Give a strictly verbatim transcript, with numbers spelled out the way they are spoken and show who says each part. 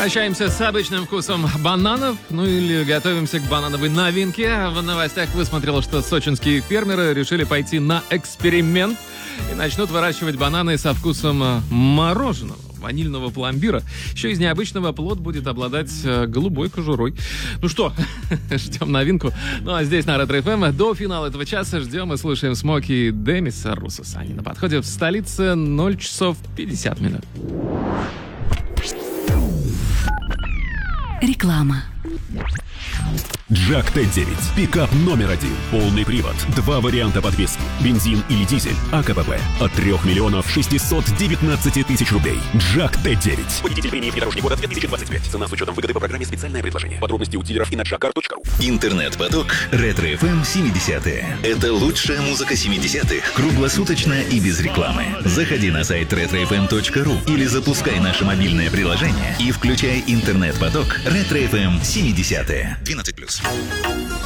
Speaker 1: Прощаемся с обычным вкусом бананов, ну или готовимся к банановой новинке. В новостях высмотрел, что сочинские фермеры решили пойти на эксперимент и начнут выращивать бананы со вкусом мороженого, ванильного пломбира. Еще из необычного плод будет обладать голубой кожурой. Ну что, ждем новинку. Ну а здесь на Ретро-эф эм до финала этого часа ждем и слушаем Смоки Демиса Русоса. Они на подходе в столице ноль часов пятьдесят минут.
Speaker 2: Реклама.
Speaker 3: Джак Т девять. Пикап номер один. Полный привод. Два варианта подвески. Бензин или дизель. АКПП. От трех миллионов шестисот девятнадцати тысяч рублей. Джак Т девять.
Speaker 4: Водитель премии «Внедорожник года» две тысячи двадцать пять. Цена с учетом выгоды по программе «Специальное предложение». Подробности у дилеров и на джакар точка ру.
Speaker 5: Интернет-поток Ретро-эф эм семидесятые. Это лучшая музыка семидесятых. Круглосуточно и без рекламы. Заходи на сайт ретро эф эм точка ру или запускай наше мобильное приложение и включай интернет-поток Ретро-эф эм семидесятые. двенадцать плюс.